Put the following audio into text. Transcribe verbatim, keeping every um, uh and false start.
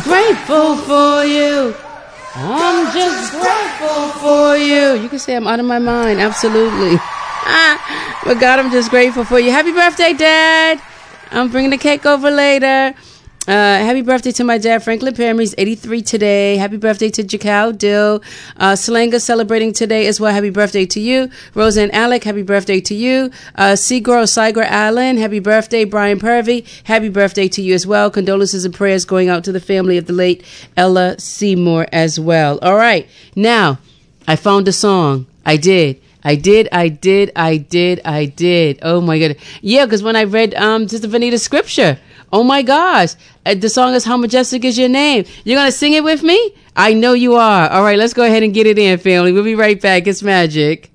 just grateful for you. I'm just grateful for you. You can say I'm out of my mind. Absolutely. Ah, but God, I'm just grateful for you. Happy birthday, Dad. I'm bringing the cake over later. Uh, happy birthday to my dad, Franklin Perry. He's eighty-three today. Happy birthday to Jacal Dill. Uh, Slanger celebrating today as well. Happy birthday to you. Roseanne Alec, happy birthday to you. Uh, Seagirl Sigur Allen, happy birthday. Brian Purvey, happy birthday to you as well. Condolences and prayers going out to the family of the late Ella Seymour as well. All right. Now, I found a song. I did. I did, I did, I did, I did. Oh my goodness. Yeah, because when I read um Sister Vanita's scripture, oh my gosh, uh, the song is How Majestic Is Your Name. You're going to sing it with me? I know you are. All right, let's go ahead and get it in, family. We'll be right back. It's Magic.